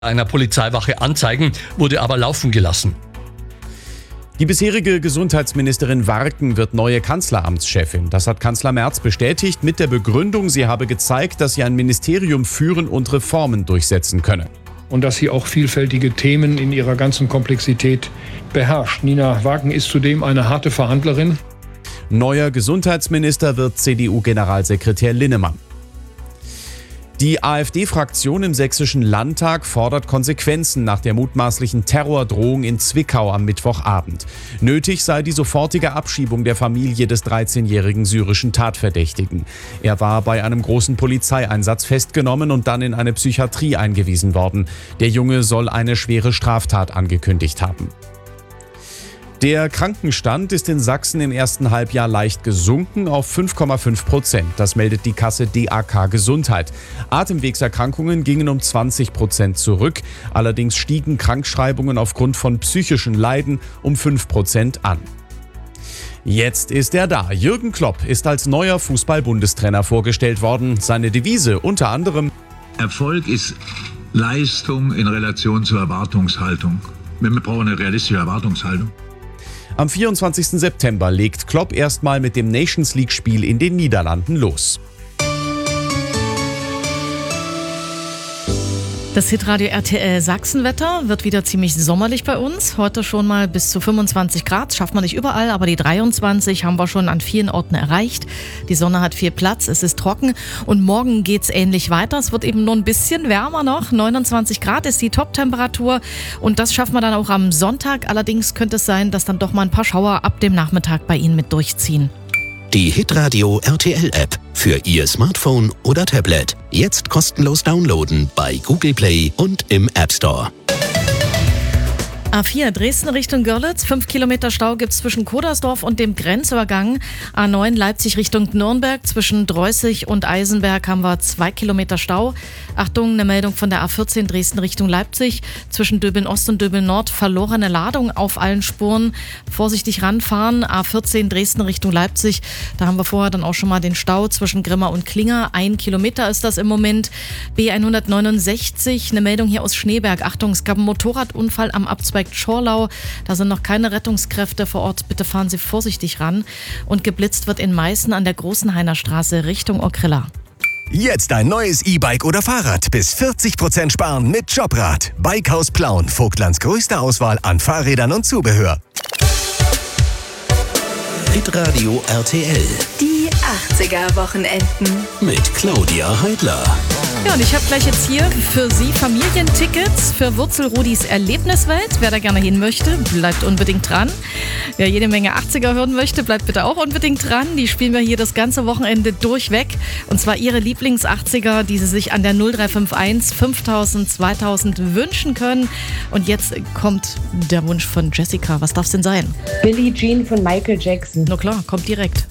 einer Polizeiwache anzeigen, wurde aber laufen gelassen. Die bisherige Gesundheitsministerin Warken wird neue Kanzleramtschefin. Das hat Kanzler Merz bestätigt mit der Begründung, sie habe gezeigt, dass sie ein Ministerium führen und Reformen durchsetzen könne. Und dass sie auch vielfältige Themen in ihrer ganzen Komplexität beherrscht. Nina Warken ist zudem eine harte Verhandlerin. Neuer Gesundheitsminister wird CDU-Generalsekretär Linnemann. Die AfD-Fraktion im Sächsischen Landtag fordert Konsequenzen nach der mutmaßlichen Terrordrohung in Zwickau am Mittwochabend. Nötig sei die sofortige Abschiebung der Familie des 13-jährigen syrischen Tatverdächtigen. Er war bei einem großen Polizeieinsatz festgenommen und dann in eine Psychiatrie eingewiesen worden. Der Junge soll eine schwere Straftat angekündigt haben. Der Krankenstand ist in Sachsen im ersten Halbjahr leicht gesunken auf 5,5%. Das meldet die Kasse DAK Gesundheit. Atemwegserkrankungen gingen um 20% zurück. Allerdings stiegen Krankschreibungen aufgrund von psychischen Leiden um 5% an. Jetzt ist er da. Jürgen Klopp ist als neuer Fußball-Bundestrainer vorgestellt worden. Seine Devise unter anderem: Erfolg ist Leistung in Relation zur Erwartungshaltung. Wir brauchen eine realistische Erwartungshaltung. Am 24. September legt Klopp erstmal mit dem Nations-League-Spiel in den Niederlanden los. Das Hitradio RTL Sachsenwetter wird wieder ziemlich sommerlich bei uns. Heute schon mal bis zu 25 Grad. Schafft man nicht überall, aber die 23 haben wir schon an vielen Orten erreicht. Die Sonne hat viel Platz, es ist trocken und morgen geht's ähnlich weiter. Es wird eben nur ein bisschen wärmer noch. 29 Grad ist die Top-Temperatur und das schaffen wir dann auch am Sonntag. Allerdings könnte es sein, dass dann doch mal ein paar Schauer ab dem Nachmittag bei Ihnen mit durchziehen. Die Hitradio RTL App für Ihr Smartphone oder Tablet. Jetzt kostenlos downloaden bei Google Play und im App Store. A4 Dresden Richtung Görlitz, 5 Kilometer Stau gibt's zwischen Kodersdorf und dem Grenzübergang. A9 Leipzig Richtung Nürnberg, zwischen Dreußig und Eisenberg haben wir 2 Kilometer Stau. Achtung, eine Meldung von der A14 Dresden Richtung Leipzig, zwischen Döbeln Ost und Döbeln Nord, verlorene Ladung auf allen Spuren. Vorsichtig ranfahren, A14 Dresden Richtung Leipzig, da haben wir vorher dann auch schon mal den Stau zwischen Grimma und Klinger. 1 Kilometer ist das im Moment. B169, eine Meldung hier aus Schneeberg. Achtung, es gab einen Motorradunfall am Abzweig Schorlau. Da sind noch keine Rettungskräfte vor Ort. Bitte fahren Sie vorsichtig ran. Und geblitzt wird in Meißen an der Großenhainer Straße Richtung Okrilla. Jetzt ein neues E-Bike oder Fahrrad. Bis 40% sparen mit Jobrad. Bikehaus Plauen. Vogtlands größte Auswahl an Fahrrädern und Zubehör. Hitradio RTL. Die 80er-Wochenenden. Mit Claudia Heidler. Ja, und ich habe gleich jetzt hier für Sie Familientickets für Wurzelrudis Erlebniswelt. Wer da gerne hin möchte, bleibt unbedingt dran. Wer jede Menge 80er hören möchte, bleibt bitte auch unbedingt dran. Die spielen wir hier das ganze Wochenende durchweg. Und zwar Ihre Lieblings-80er, die Sie sich an der 0351 5000 2000 wünschen können. Und jetzt kommt der Wunsch von Jessica. Was darf's denn sein? Billie Jean von Michael Jackson. Na klar, kommt direkt.